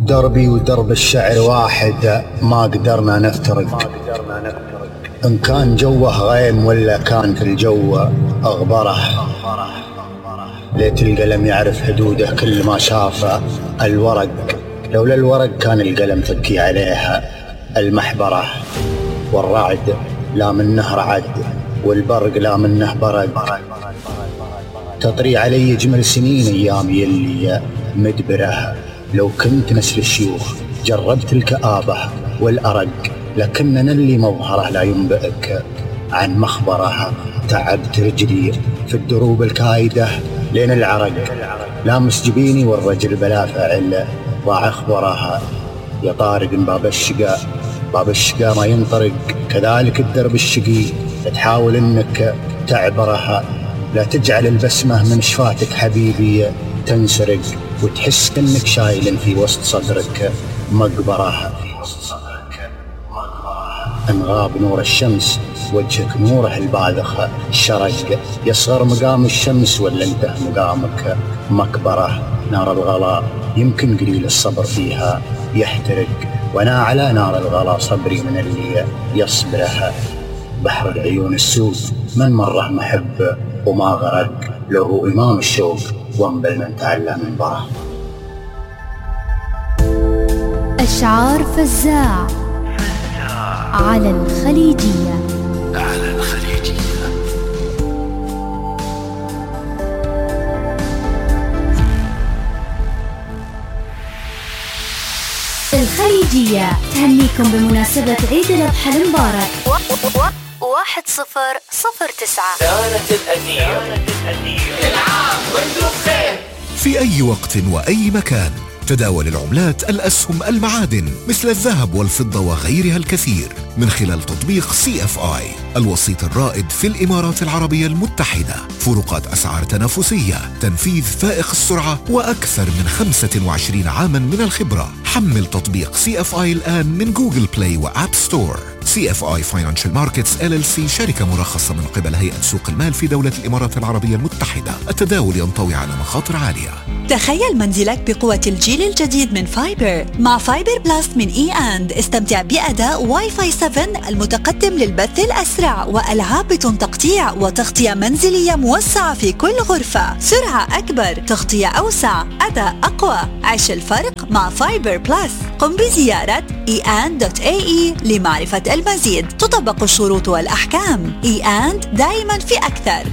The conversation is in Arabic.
دربي ودرب الشعر واحد، ما قدرنا نفترق. إن كان جوه غيم ولا كان في الجو أغبره. ليت القلم يعرف حدوده كل ما شافه الورق. لولا الورق كان القلم تبكي عليها المحبرة. والرعد لا منه رعد، والبرق لا منه برق. تطري علي جمل سنين أيامي اللي مدبره. لو كنت نسل الشيوخ جربت الكآبة والأرق، لكننا اللي مظهره لا ينبئك عن مخبره. تعبت رجلي في الدروب الكايدة لين العرق، لامس جبيني والرجل بلا فعل ضاع اخبرها. يا طارق باب الشقاء، باب الشقاء ما ينطرق، كذلك الدرب الشقي تحاول انك تعبرها. لا تجعل البسمة من شفاتك حبيبي تنسرق، وتحس انك شايل في وسط صدرك مقبرها. ان غاب نور الشمس وجهك نوره الباذخ الشرق، يصغر مقام الشمس ولا انته مقامك مكبره. نار الغلا يمكن قليل الصبر فيها يحترق، وانا على نار الغلا صبري من اللي يصبرها. بحر العيون السود من مره محب وما غرق، له امام الشوق وانبل من تعلم من بره. أشعار فزاع على الخليجية. الخليجية تهنيكم بمناسبة عيد الأضحى المبارك 1009. كانت الأثير كل عام وانتم بخير. في أي وقت وأي مكان تداول العملات، الأسهم، المعادن مثل الذهب والفضة وغيرها الكثير من خلال تطبيق CFI، الوسيط الرائد في الإمارات العربية المتحدة. فروقات أسعار تنافسية، تنفيذ فائق السرعة، وأكثر من 25 عاما من الخبرة. حمل تطبيق CFI الآن من جوجل بلاي وآب ستور. CFI Financial Markets LLC شركة مرخصة من قبل هيئة سوق المال في دولة الإمارات العربية المتحدة. التداول ينطوي على مخاطر عالية. تخيل منزلك بقوة الجيل الجديد من فايبر. مع فايبر بلس من E&, استمتع بأداء واي فاي 7 المتقدم للبث الأسرع، وألعاب بدون تقطيع، وتغطية منزلية موسعة في كل غرفة، سرعة أكبر، تغطية أوسع، أداء أقوى. عيش الفرق مع فايبر بلس. قم بزيارة en.ae لمعرفة المزيد. تطبق الشروط والأحكام. E&, دائما في أكثر.